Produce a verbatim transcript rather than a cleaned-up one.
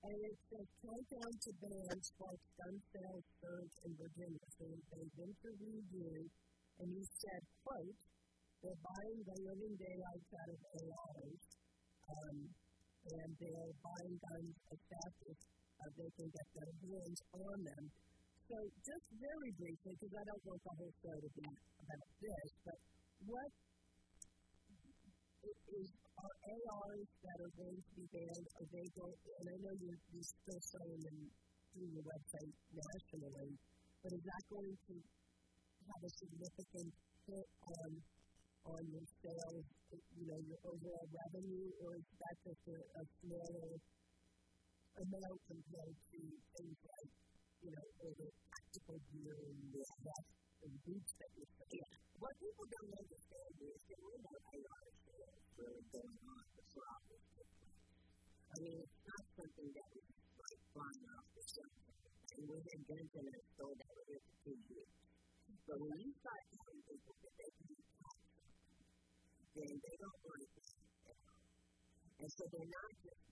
And it says countdown to ban sparks gun sales surge in Virginia. So they've interviewed you, and you said, quote, they're buying the living daylights out of A Rs, um, and they're buying guns as fast as uh, they can get their hands on them. So just very briefly, because I don't want the whole show to be about this, but what is, are A Rs that are going to be banned, are they going, and I know you're, you're still selling them through your website nationally, but is that going to have a significant hit on on your sales, you know, your overall revenue, or is that just a, a smaller amount compared to things like, you know, or the tactical gear and the vest and boots that you're selling? Yeah. What people don't understand is that we're not A R sales really going on throughout this country. I mean, it's not something that we like flying off the shelf. And we had guns in our store that were here for two years. But when you start telling people that they can attack something, then they don't want to do it. And so they're not just